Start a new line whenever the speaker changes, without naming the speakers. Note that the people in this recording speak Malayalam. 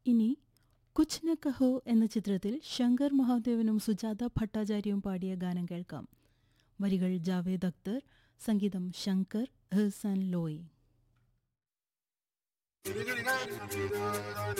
ഇനി കുച്ച് ന കഹോ എന്ന ചിത്രത്തിൽ ശങ്കർ മഹാദേവനും സുജാത ഭട്ടാചാര്യയും പാടിയ ഗാനം കേൾക്കാം. വരികൾ ജാവേദ് അക്തർ, സംഗീതം ശങ്കർ എഹ്സാൻ ലോയി.